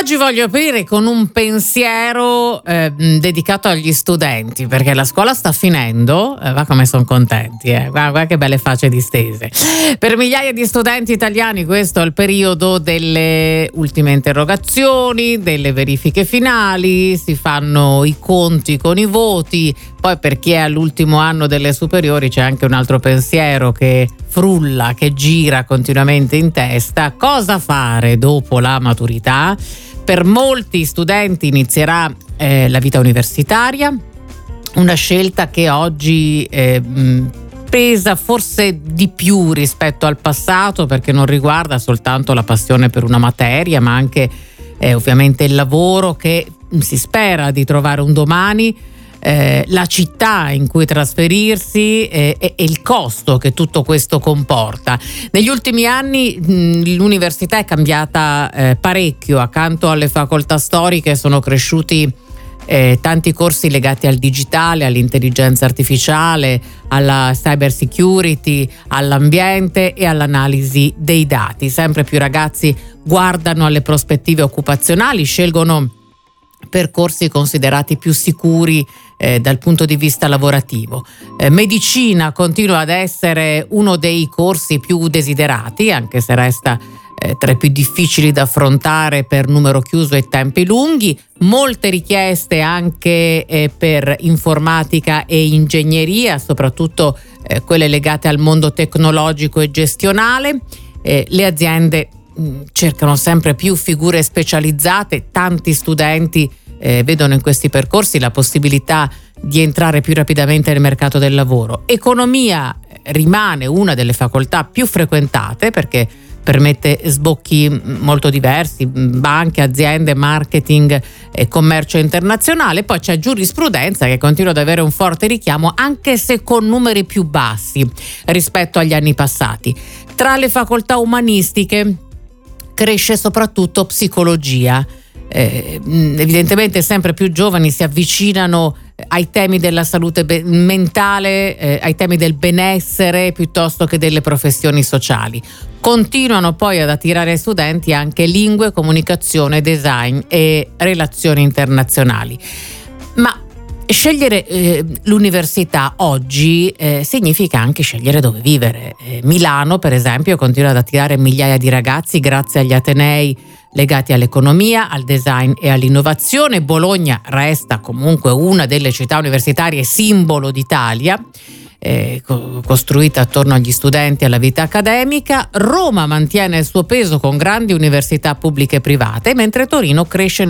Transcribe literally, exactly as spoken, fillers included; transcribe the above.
Oggi voglio aprire con un pensiero eh, dedicato agli studenti, perché la scuola sta finendo, eh, va come sono contenti, eh. guarda, guarda che belle facce distese. Per migliaia di studenti italiani questo è il periodo delle ultime interrogazioni, delle verifiche finali, si fanno i conti con i voti. Poi per chi è all'ultimo anno delle superiori c'è anche un altro pensiero che frulla, che gira continuamente in testa: cosa fare dopo la maturità? Per molti studenti inizierà eh, la vita universitaria, una scelta che oggi eh, pesa forse di più rispetto al passato, perché non riguarda soltanto la passione per una materia, ma anche eh, ovviamente il lavoro che si spera di trovare un domani, eh, la città in cui trasferirsi eh, e, e il costo che tutto questo comporta. Negli ultimi anni mh, l'università è cambiata eh, parecchio. Accanto alle facoltà storiche sono cresciuti eh, tanti corsi legati al digitale, all'intelligenza artificiale, alla cyber security, all'ambiente e all'analisi dei dati. Sempre più ragazzi guardano alle prospettive occupazionali, scelgono percorsi considerati più sicuri eh, dal punto di vista lavorativo. Eh, medicina continua ad essere uno dei corsi più desiderati, anche se resta eh, tra i più difficili da affrontare per numero chiuso e tempi lunghi. Molte richieste anche eh, per informatica e ingegneria, soprattutto eh, quelle legate al mondo tecnologico e gestionale. Eh, le aziende mh, cercano sempre più figure specializzate. Tanti studenti Eh, vedono in questi percorsi la possibilità di entrare più rapidamente nel mercato del lavoro. Economia rimane una delle facoltà più frequentate perché permette sbocchi molto diversi: banche, aziende, marketing e commercio internazionale. Poi c'è giurisprudenza, che continua ad avere un forte richiamo, anche se con numeri più bassi rispetto agli anni passati. Tra le facoltà umanistiche cresce soprattutto psicologia. Eh, evidentemente sempre più giovani si avvicinano ai temi della salute be- mentale, eh, ai temi del benessere piuttosto che delle professioni sociali. Continuano poi ad attirare studenti anche lingue, comunicazione, design e relazioni internazionali. Ma scegliere eh, l'università oggi eh, significa anche scegliere dove vivere. Eh, Milano, per esempio, continua ad attirare migliaia di ragazzi grazie agli atenei legati all'economia, al design e all'innovazione. Bologna resta comunque una delle città universitarie simbolo d'Italia, eh, co- costruita attorno agli studenti e alla vita accademica. Roma mantiene il suo peso con grandi università pubbliche e private, mentre Torino cresce